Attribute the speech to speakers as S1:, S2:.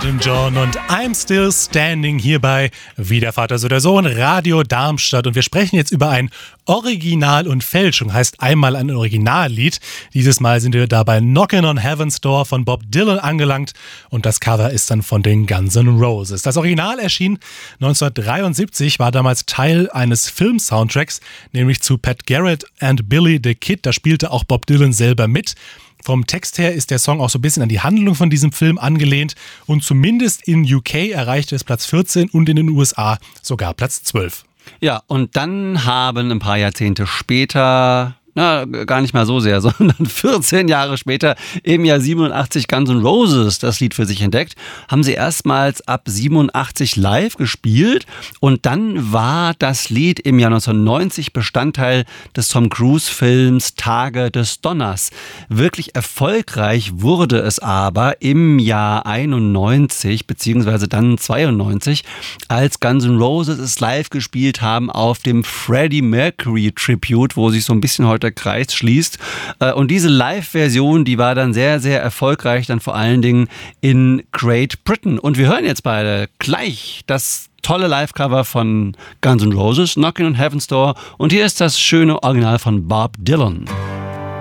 S1: Elton John und I'm Still Standing hier bei Wie der Vater so der Sohn, Radio Darmstadt. Und wir sprechen jetzt über ein Original und Fälschung, heißt einmal ein Originallied. Dieses Mal sind wir da bei Knockin' on Heaven's Door von Bob Dylan angelangt und das Cover ist dann von den Guns N' Roses. Das Original erschien 1973, war damals Teil eines Film-Soundtracks, nämlich zu Pat Garrett and Billy the Kid. Da spielte auch Bob Dylan selber mit. Vom Text her ist der Song auch so ein bisschen an die Handlung von diesem Film angelehnt und zumindest in UK erreichte es Platz 14 und in den USA sogar Platz 12.
S2: Ja, und dann haben ein paar Jahrzehnte später, gar nicht mal so sehr, sondern 14 Jahre später, im Jahr 87 Guns N' Roses das Lied für sich entdeckt, haben sie erstmals ab 87 live gespielt und dann war das Lied im Jahr 1990 Bestandteil des Tom Cruise-Films Tage des Donners. Wirklich erfolgreich wurde es aber im Jahr 91 beziehungsweise dann 92, als Guns N' Roses es live gespielt haben auf dem Freddie Mercury Tribute, wo sich so ein bisschen heute der Kreis schließt. Und diese Live-Version, die war dann sehr, sehr erfolgreich, dann vor allen Dingen in Great Britain. Und wir hören jetzt beide gleich das tolle Live-Cover von Guns N' Roses, Knockin' on Heaven's Door. Und hier ist das schöne Original von Bob Dylan.